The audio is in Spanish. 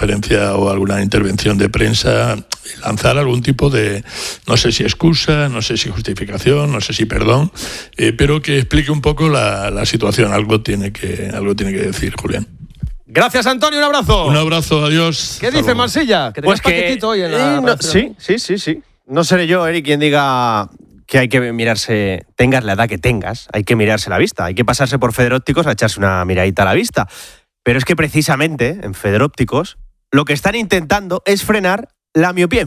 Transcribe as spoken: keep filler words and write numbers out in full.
conferencia o alguna intervención de prensa, lanzar algún tipo de, no sé si excusa, no sé si justificación, no sé si perdón, eh, pero que explique un poco la, la situación. Algo tiene que, algo tiene que decir, Julián. Gracias, Antonio, un abrazo. Un abrazo, adiós. ¿Qué dice Mansilla? Que pues que hoy en la no, sí, sí, sí, sí. No seré yo, Eric, quien diga que hay que mirarse, tengas la edad que tengas, hay que mirarse la vista, hay que pasarse por Federópticos a echarse una miradita a la vista. Pero es que precisamente en Federópticos lo que están intentando es frenar la miopía